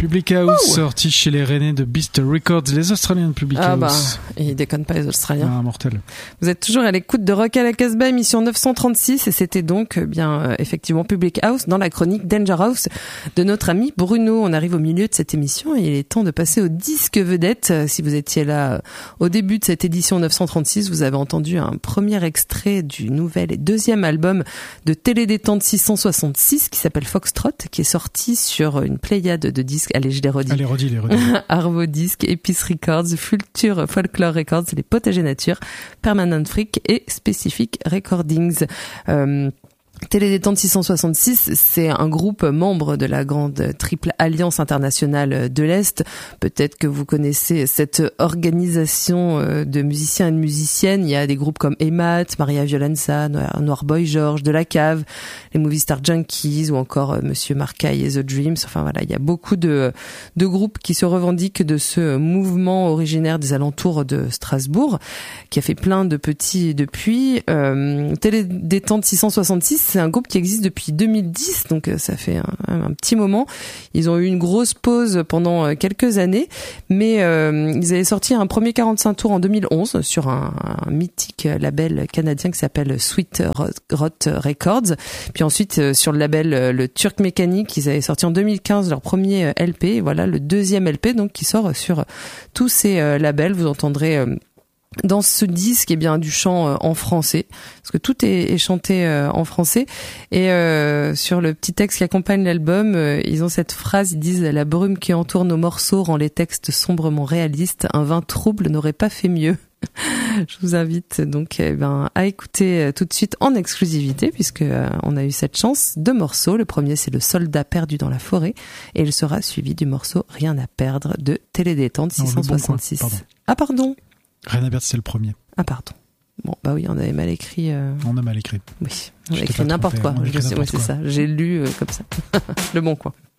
Public House, sorti chez les Rennais de Beast Records, les Australiens de Public House. Ah bah, ils déconnent pas les Australiens. Ah, mortel. Vous êtes toujours à l'écoute de Rock à la Casbah, émission 936, et c'était donc effectivement Public House dans la chronique Danger House de notre ami Bruno. On arrive au milieu de cette émission et il est temps de passer au disque vedette. Si vous étiez là au début de cette édition 936, vous avez entendu un premier extrait du nouvel et deuxième album de Télédétente 666 qui s'appelle Foxtrot, qui est sorti sur une pléiade de disques. Allez, je les redis. Allez, redis. Arvo Disc, Epice Records, Future Folklore Records, Les Potagers Nature, Permanent Freak et Specific Recordings. Télédétente 666, c'est un groupe membre de la grande triple alliance internationale de l'Est. Peut-être que vous connaissez cette organisation de musiciens et de musiciennes. Il y a des groupes comme Emat, Maria Violenza, Noir Boy George, De La Cave, les Movie Star Junkies ou encore Monsieur Marcaille et The Dreams. Enfin voilà, il y a beaucoup de groupes qui se revendiquent de ce mouvement originaire des alentours de Strasbourg, qui a fait plein de petits depuis. Télédétente 666, c'est un groupe qui existe depuis 2010, donc ça fait un petit moment. Ils ont eu une grosse pause pendant quelques années, mais ils avaient sorti un premier 45 tours en 2011 sur un mythique label canadien qui s'appelle Sweet Rot Records. Puis ensuite, sur le label le Turk Mécanique, ils avaient sorti en 2015 leur premier LP. Et voilà le deuxième LP donc qui sort sur tous ces labels. Vous entendrez dans ce disque, eh bien, du chant en français, parce que tout est chanté en français. Et sur le petit texte qui accompagne l'album, ils ont cette phrase, ils disent « La brume qui entoure nos morceaux rend les textes sombrement réalistes. Un vin trouble n'aurait pas fait mieux. » Je vous invite donc à écouter tout de suite en exclusivité, puisque on a eu cette chance, 2 morceaux. Le premier, c'est Le Soldat perdu dans la forêt, et il sera suivi du morceau Rien à perdre de Télédétente 666. Pardon. Ah pardon. Rien à perdre, c'est le premier. Ah pardon. Bon, bah oui, on avait mal écrit. On a mal écrit. Oui, on a écrit n'importe quoi. Oui, c'est ça. J'ai lu comme ça. Le bon coin.